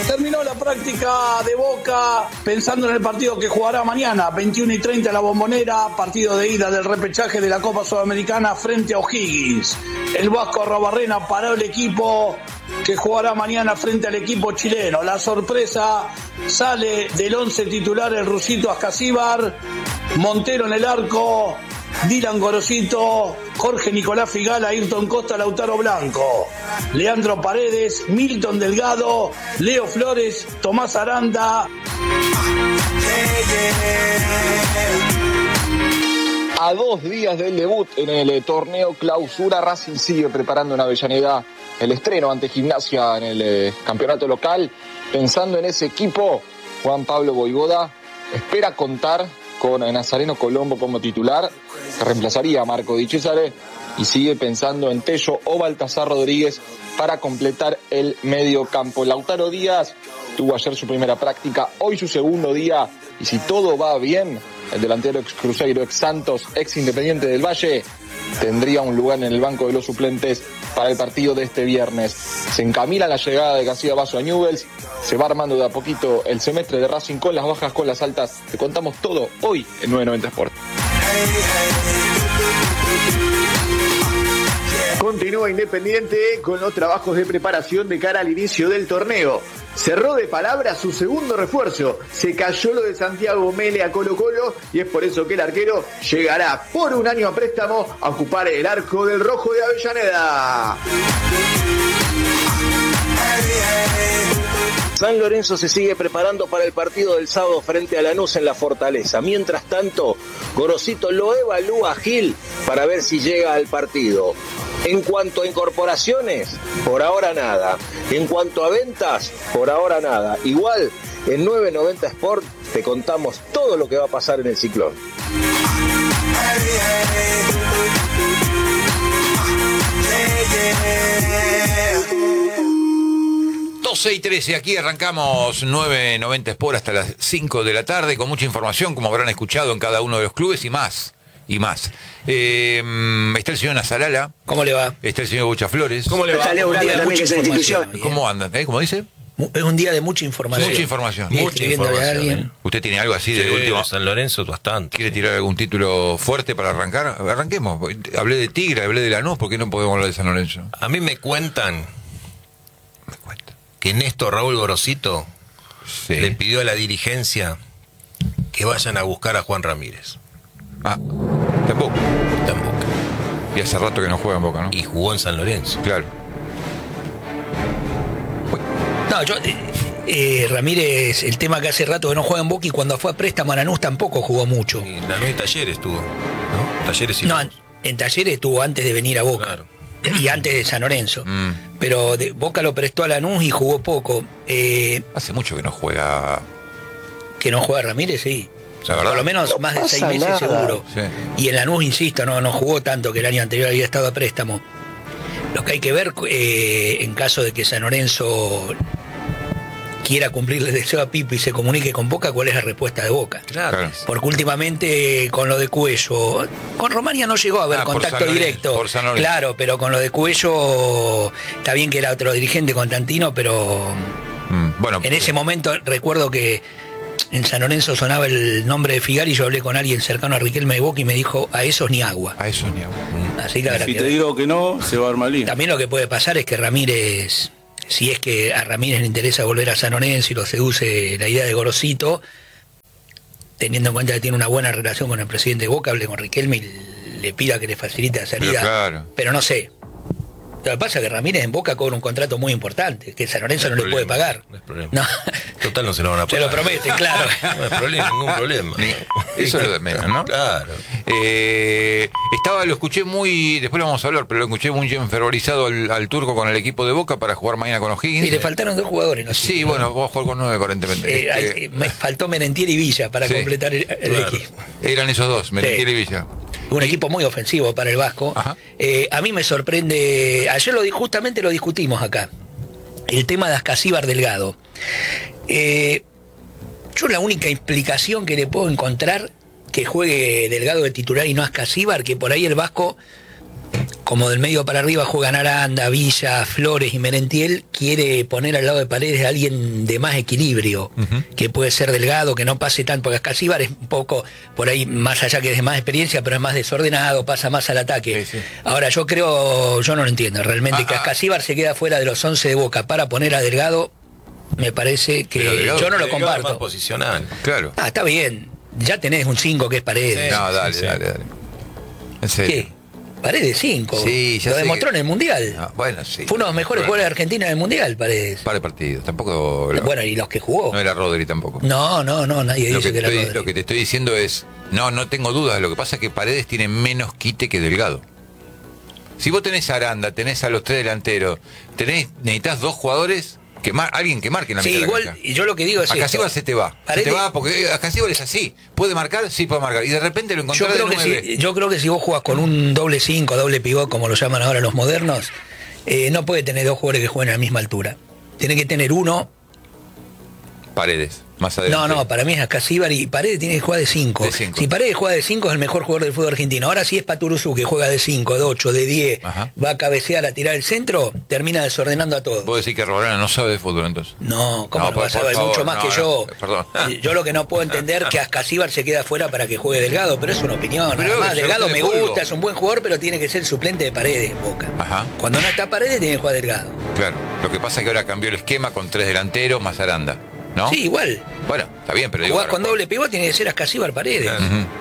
Terminó la práctica de Boca pensando en el partido que jugará mañana, 21:30 La Bombonera, partido de ida del repechaje de la Copa Sudamericana frente a O'Higgins. El Vasco Arrobarrena paró el equipo que jugará mañana frente al equipo chileno. La sorpresa sale del 11 titular el rusito Ascasíbar, Montero en el arco, Dylan Gorosito, Jorge Nicolás Figala, Ayrton Costa, Lautaro Blanco, Leandro Paredes, Milton Delgado, Leo Flores, Tomás Aranda. A 2 días del debut en el torneo Clausura, Racing sigue preparando en Avellaneda el estreno ante Gimnasia en el campeonato local. Pensando en ese equipo, Juan Pablo Voivoda espera contar con Nazareno Colombo como titular, que reemplazaría a Marco Di Cesare, y sigue pensando en Tello o Baltasar Rodríguez para completar el medio campo. Lautaro Díaz tuvo ayer su primera práctica, hoy su segundo día, y si todo va bien, el delantero ex Cruzeiro, ex Santos, ex Independiente del Valle, tendría un lugar en el banco de los suplentes para el partido de este viernes. Se encamina la llegada de García Basso a Newell's, se va armando de a poquito el semestre de Racing, con las bajas, con las altas. Te contamos todo hoy en 990 Sport. Continúa Independiente con los trabajos de preparación de cara al inicio del torneo. Cerró de palabra su segundo refuerzo. Se cayó lo de Santiago Mele a Colo-Colo y es por eso que el arquero llegará por un año a préstamo a ocupar el arco del Rojo de Avellaneda. San Lorenzo se sigue preparando para el partido del sábado frente a Lanús en la Fortaleza. Mientras tanto, Gorosito lo evalúa a Gil para ver si llega al partido. En cuanto a incorporaciones, por ahora nada. En cuanto a ventas, por ahora nada. Igual, en 990 Sport te contamos todo lo que va a pasar en el Ciclón. 12:13, aquí arrancamos 990 Sport hasta las 5 de la tarde con mucha información, como habrán escuchado, en cada uno de los clubes y más. Está el señor Nazarala. ¿Cómo le va? Está el señor Bocha Flores. ¿Cómo le va? Un día de mucha información. ¿Cómo andan? ¿Cómo dice? Es un día de mucha información. Mucha información. Mucha información. ¿Usted tiene algo así de último? San Lorenzo bastante. ¿Quiere tirar algún título fuerte para arrancar? Arranquemos. Hablé de Tigre, hablé de Lanús, ¿por qué no podemos hablar de San Lorenzo? A mí me cuentan que Néstor Raúl Gorosito le pidió a la dirigencia que vayan a buscar a Juan Ramírez. Ah, tampoco. Y hace rato que no juega en Boca, ¿no? Y jugó en San Lorenzo. Claro. No, Ramírez, el tema que hace rato que no juega en Boca, y cuando fue a préstamo a Lanús tampoco jugó mucho. Y Lanús y Talleres estuvo, ¿no? Talleres sí. No, en Talleres estuvo antes de venir a Boca. Claro. Y antes de San Lorenzo. Pero Boca lo prestó a Lanús y jugó poco. Hace mucho que no juega. Que no juega Ramírez, sí. Por lo menos más de 6 meses seguro. Sí. Y en Lanús, insisto, no jugó tanto, que el año anterior había estado a préstamo. Lo que hay que ver, en caso de que San Lorenzo quiera cumplirle el deseo a Pipo y se comunique con Boca, ¿cuál es la respuesta de Boca? Claro. Porque últimamente con lo de Cuello, con Romania no llegó a haber contacto directo. Por San Lorenzo. Claro, pero con lo de Cuello, está bien que era otro dirigente, Constantino, pero bueno, en ese momento recuerdo que en San Lorenzo sonaba el nombre de Figari y yo hablé con alguien cercano a Riquelme de Boca y me dijo, a esos ni agua. A esos ni agua. Así que si te digo que no, se va a armar lío. También lo que puede pasar es que Ramírez, si es que a Ramírez le interesa volver a San Lorenzo y lo seduce la idea de Gorosito, teniendo en cuenta que tiene una buena relación con el presidente de Boca, hable con Riquelme y le pida que le facilite la salida. Pero no sé. Lo que pasa es que Ramírez en Boca cobra un contrato muy importante, que San Lorenzo no le puede pagar. No es problema. No. Total, no se lo van a pagar. Se lo promete, claro. No hay problema, ningún problema. Eso es lo de menos, ¿no? Claro. Lo escuché después lo vamos a hablar, pero lo escuché muy enfervorizado al turco con el equipo de Boca para jugar mañana con O'Higgins. Y le faltaron 2 jugadores, ¿no? Sí, bueno, vos a jugar con 9 aparentemente. Me faltó Merentiel y Villa para completar el equipo. Eran esos dos, Merentiel y Villa. Un equipo muy ofensivo para el Vasco. A mí me sorprende, ayer justamente lo discutimos acá, el tema de Ascasíbar Delgado. Yo la única explicación que le puedo encontrar que juegue Delgado de titular y no Ascasíbar, que por ahí el Vasco como del medio para arriba juegan Aranda, Villa, Flores y Merentiel, quiere poner al lado de Paredes a alguien de más equilibrio, que puede ser delgado, que no pase tanto, porque Ascasíbar es un poco, por ahí, más allá que es de más experiencia, pero es más desordenado, pasa más al ataque. Sí. Ahora, yo no lo entiendo, realmente, que Ascasíbar se queda fuera de los 11 de Boca para poner a Delgado, me parece que yo no lo comparto. Más posicional. Claro. Está bien, ya tenés un 5 que es Paredes. Sí, no, dale. ¿En serio? ¿Qué? Paredes 5. Sí, lo demostró en el Mundial. No, bueno, sí. Fue uno de los mejores jugadores de Argentina en el Mundial, Paredes. Par de partidos. Tampoco. Bueno, y los que jugó. No era Rodri tampoco. No, nadie dice que era Rodri. Lo que te estoy diciendo es. No tengo dudas. Lo que pasa es que Paredes tiene menos quite que Delgado. Si vos tenés a Aranda, tenés a los 3 delanteros, necesitas 2 jugadores. Alguien que marque en la mitad de la cancha. Y yo lo que digo es Ascasíbar se te va. Paredes, se te va porque Ascasíbar es así. ¿Puede marcar? Sí, puede marcar. Y de repente lo encontrás de 9. Yo creo que si vos jugás con un doble 5, doble pivot, como lo llaman ahora los modernos, no puede tener 2 jugadores que jueguen a la misma altura. Tiene que tener uno. Paredes, más adelante. No, para mí es Ascasíbar y Paredes tiene que jugar de 5. Si Paredes juega de 5 es el mejor jugador del fútbol argentino. Ahora si es Paturuzú que juega de 5, de 8, de 10, va a cabecear a tirar el centro, termina desordenando a todos. ¿Vos decís que Roberana no sabe de fútbol entonces? No, ¿cómo no va a saber? Mucho más que yo. Perdón. Yo lo que no puedo entender que Ascasíbar se queda fuera para que juegue Delgado, pero es una opinión. Además, Delgado me gusta, es un buen jugador, pero tiene que ser suplente de Paredes en Boca. Cuando no está Paredes tiene que jugar Delgado. Claro, lo que pasa es que ahora cambió el esquema con 3 delanteros más Aranda. ¿No? Sí, igual. Bueno, está bien, pero jugás con doble pivot tiene que ser Ascasíbar Paredes.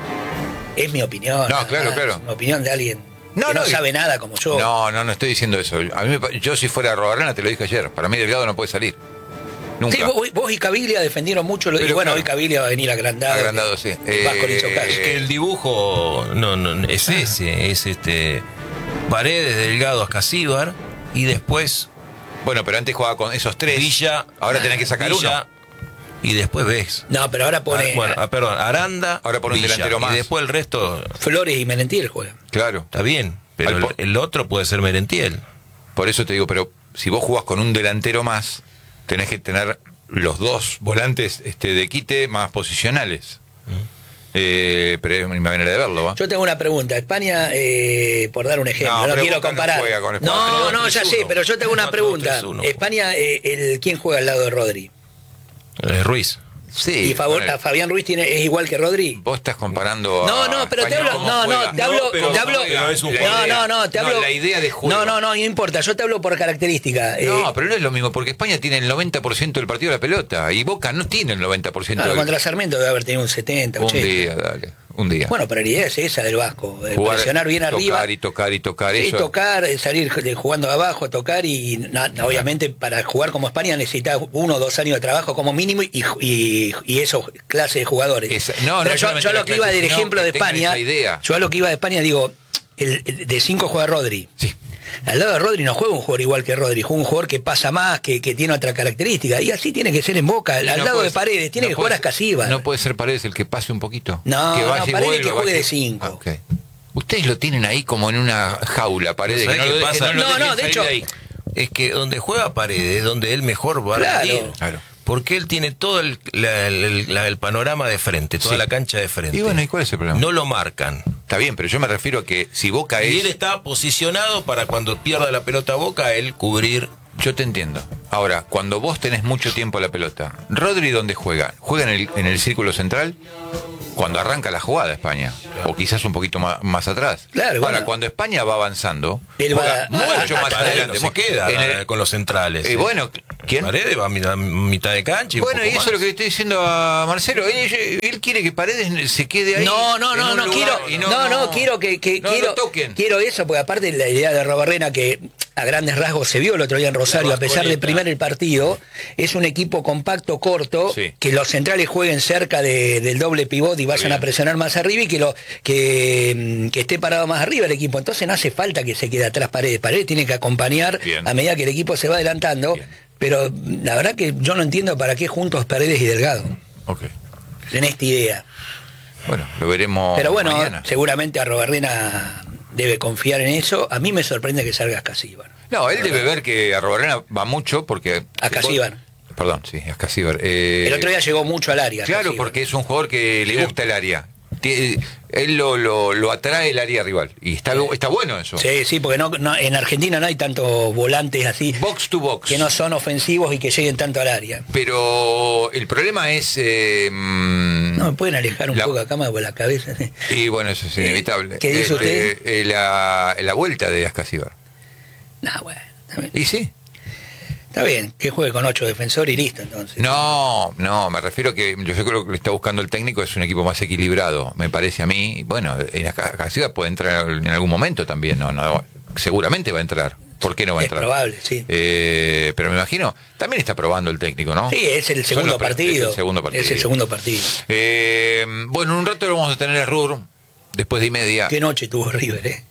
Es mi opinión. No, claro. Es una opinión de alguien que no sabe nada como yo. No estoy diciendo eso. Yo si fuera Robarrena, te lo dije ayer, para mí Delgado no puede salir. Nunca. Sí, vos y Caviglia defendieron mucho, y bueno, hoy Caviglia va a venir agrandado. Agrandado, sí. Vasco le hizo caso. Es que el dibujo no es ese, es Paredes, Delgado, Ascasíbar, y después... Bueno, pero antes jugaba con esos 3. Villa, ahora tenés que sacar Villa, uno. Y después ves. No, pero ahora pone... Aranda, ahora pone un delantero más. Y después el resto... Flores y Merentiel juegan. Claro. Está bien, pero el otro puede ser Merentiel. Por eso te digo, pero si vos jugás con un delantero más, tenés que tener los 2 volantes de quite más posicionales. Pero me manera de verlo, ¿va? Yo tengo una pregunta. España, por dar un ejemplo, no quiero comparar. No, ya sé, pero yo tengo una pregunta. España, ¿quién juega al lado de Rodri? Ruiz. Sí. ¿Y Fabián Ruiz es igual que Rodri? Vos estás comparando pero te hablo. La idea de juego. No importa. Yo te hablo por característica. No, pero no es lo mismo, porque España tiene el 90% del partido de la pelota y Boca no tiene el 90%. Contra Sarmiento debe haber tenido un 70, 80. Un día. Bueno, pero la idea es esa del Vasco, presionar bien arriba. Tocar. Sí, tocar, salir jugando abajo, tocar y obviamente para jugar como España necesitas 1 o 2 años de trabajo como mínimo y eso, clase de jugadores. Pero yo a lo que iba del ejemplo de España, yo a lo que iba de España digo, de 5 juega Rodri. Sí. Al lado de Rodri no juega un jugador igual que Rodri, juega un jugador que pasa más, que tiene otra característica, y así tiene que ser en Boca, al lado de Paredes, tiene que jugar a Ascasíbar. No puede ser Paredes el que pase un poquito. Paredes que juegue de 5. Okay. Ustedes lo tienen ahí como en una jaula, Paredes. De hecho, es que donde juega Paredes, donde él mejor va a rendir. Claro. Porque él tiene todo el panorama de frente, toda la cancha de frente. Y bueno, ¿y cuál es el problema? No lo marcan. Está bien, pero yo me refiero a que si Boca y él está posicionado para cuando pierda la pelota Boca, él cubrir. Yo te entiendo. Ahora, cuando vos tenés mucho tiempo la pelota, ¿Rodri dónde juega? ¿Juega en el círculo central? Cuando arranca la jugada España, o quizás un poquito más atrás. Claro, ahora, cuando España va avanzando, él va mucho más adelante. Se queda con los centrales. Bueno, ¿quién? Paredes va a mitad de cancha. Y bueno, y eso es lo que le estoy diciendo a Marcelo. Él quiere que Paredes se quede ahí. No quiero eso, porque aparte la idea de Robarrena, que a grandes rasgos se vio el otro día en Rosario, a pesar de primero el partido, es un equipo compacto, corto, que los centrales jueguen cerca del doble pivot y vayan a presionar más arriba y que esté parado más arriba el equipo. Entonces no hace falta que se quede atrás Paredes. Paredes tiene que acompañar a medida que el equipo se va adelantando. Pero la verdad que yo no entiendo para qué juntos Paredes y Delgado. En esta idea. Bueno, lo veremos. Pero bueno, mañana. Seguramente a Robarrena debe confiar en eso. A mí me sorprende que salga Ascasíbar. No, él debe ver que a Robarrena va mucho porque... Ascasíbar. Perdón, sí, Ascasíbar. El otro día llegó mucho al área. Claro, Ascasíbar. porque es un jugador que le gusta el área. Él lo atrae el área rival. Y está bueno eso. Sí, porque en Argentina no hay tantos volantes así. Box to box. Que no son ofensivos y que lleguen tanto al área. Pero el problema es... no, me pueden alejar un poco acá más por la cabeza. ¿Sí? Y bueno, eso es inevitable. ¿Qué dice usted? La vuelta de Ascasíbar. Bueno. Y sí. Está bien, que juegue con 8 defensores y listo, entonces. No, me refiero que yo creo que lo que está buscando el técnico es un equipo más equilibrado, me parece a mí. Bueno, en Ascasíbar puede entrar en algún momento también, no, seguramente va a entrar. ¿Por qué no va a entrar? Es probable, sí. Pero me imagino, también está probando el técnico, ¿no? Sí, es el segundo partido. Es el segundo partido. Es el segundo partido. Bueno, en un rato lo vamos a tener a Ruhr, después de 1:30. Qué noche tuvo River,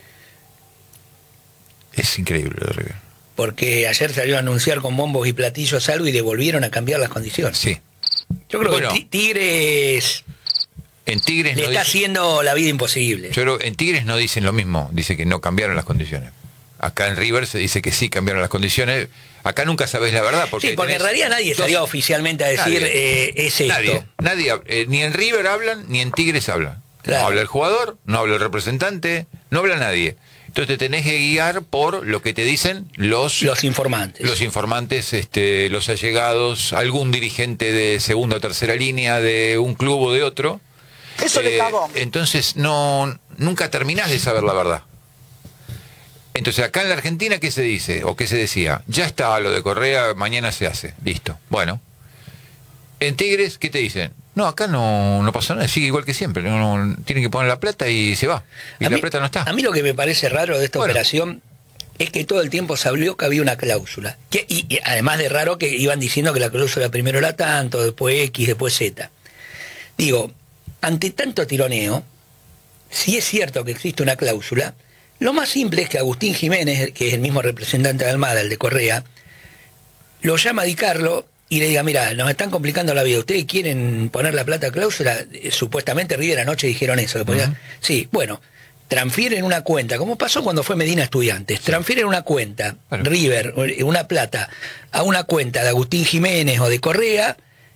Es increíble lo de River. Porque ayer salió a anunciar con bombos y platillos algo y le volvieron a cambiar las condiciones. Sí. Yo creo que Tigres... En Tigres le está haciendo la vida imposible. Yo creo que en Tigres no dicen lo mismo, dice que no cambiaron las condiciones. Acá en River se dice que sí cambiaron las condiciones. Acá nunca sabés la verdad. Porque en realidad nadie salió oficialmente a decir es esto. Nadie, ni en River hablan, ni en Tigres hablan. Claro. No habla el jugador, no habla el representante, no habla nadie. Entonces te tenés que guiar por lo que te dicen los informantes. Los informantes, los allegados, algún dirigente de segunda o tercera línea de un club o de otro. Eso le cagó. Entonces nunca terminás de saber la verdad. Entonces acá en la Argentina, ¿qué se dice? ¿O qué se decía? Ya está lo de Correa, mañana se hace. Listo. Bueno. En Tigres, ¿qué te dicen? No, acá no pasó nada, sigue igual que siempre. Tienen que poner la plata y se va. Y la plata no está. A mí lo que me parece raro de esta operación es que todo el tiempo se habló que había una cláusula. Y además de raro que iban diciendo que la cláusula primero era tanto, después X, después Z. Digo, ante tanto tironeo, si es cierto que existe una cláusula, lo más simple es que Agustín Jiménez, que es el mismo representante de Almada, el de Correa, lo llama a Di Carlo y le diga, mira, nos están complicando la vida, ¿ustedes quieren poner la plata a cláusula? Supuestamente River anoche dijeron eso. Sí, bueno, transfieren una cuenta, como pasó cuando fue Medina Estudiantes, transfieren una cuenta, River, una plata, a una cuenta de Agustín Jiménez o de Correa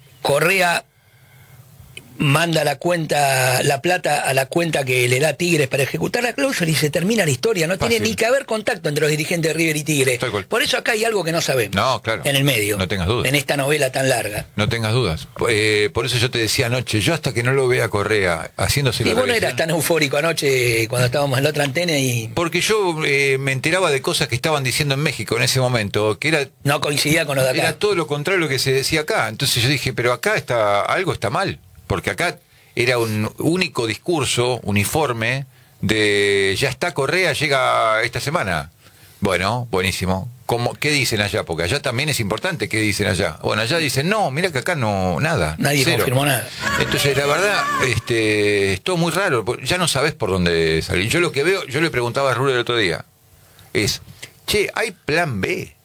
manda la plata a la cuenta que le da Tigres para ejecutar la cláusula y se termina la historia. No tiene ni que haber contacto entre los dirigentes de River y Tigres. Por eso acá hay algo que no sabemos. No, claro. En el medio. No tengas dudas. En esta novela tan larga. No tengas dudas. Por eso yo te decía anoche, yo hasta que no lo vea Correa haciéndose la vos no eras tan eufórico anoche cuando estábamos en la otra antena y... Porque yo me enteraba de cosas que estaban diciendo en México en ese momento, que era... No coincidía con lo de acá. Era todo lo contrario a lo que se decía acá. Entonces yo dije, pero acá algo está mal. Porque acá era un único discurso uniforme de ya está Correa, llega esta semana. Bueno, buenísimo. ¿Qué dicen allá? Porque allá también es importante qué dicen allá. Bueno, allá dicen, no, mira que acá no, nada. Nadie confirmó nada. Entonces, la verdad, es todo muy raro. Ya no sabes por dónde salir. Yo lo que veo, yo le preguntaba a Rubén el otro día, es, che, ¿hay plan B?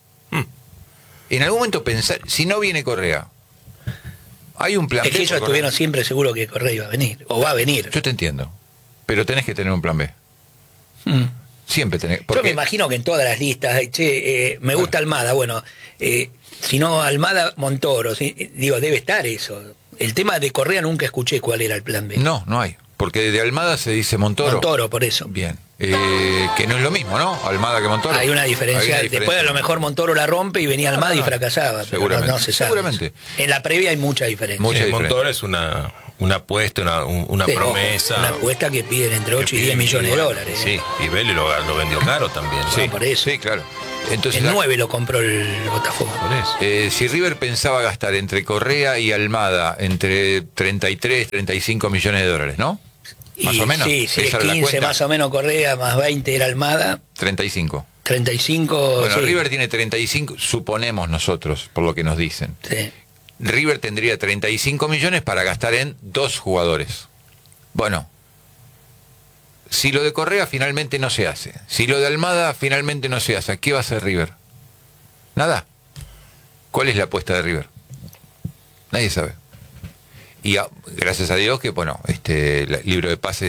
En algún momento pensar, si no viene Correa, hay un plan B. Es que ellos estuvieron siempre seguros que Correa iba a venir, o va a venir. Yo te entiendo, pero tenés que tener un plan B. Siempre tenés. Yo me imagino que en todas las listas, me gusta Almada, bueno, si no Almada, Montoro, digo, debe estar eso. El tema de Correa nunca escuché cuál era el plan B. No hay, porque de Almada se dice Montoro. Montoro, por eso. Bien. Que no es lo mismo, ¿no? Almada que Montoro. Hay una diferencia. Después a lo mejor Montoro la rompe y venía Almada y fracasaba. Seguramente. No se sabe. Seguramente. En la previa hay mucha diferencia. Montoro es una apuesta, una promesa. Una apuesta que piden entre 8 y 10 millones de dólares. Sí, y Vélez lo vendió caro también. Sí, por eso. Sí, claro. Entonces, el 9 lo compró el Botafogo. Por eso. Si River pensaba gastar entre Correa y Almada entre 33, 35 millones de dólares, ¿no? Más o menos. Sí, 15 más o menos Correa, más 20 era Almada. 35. 35. Bueno, River tiene 35, suponemos nosotros, por lo que nos dicen. Sí. River tendría 35 millones para gastar en 2 jugadores. Bueno, si lo de Correa finalmente no se hace, si lo de Almada finalmente no se hace, ¿qué va a hacer River? Nada. ¿Cuál es la apuesta de River? Nadie sabe. Y gracias a Dios que, bueno, el libro de pases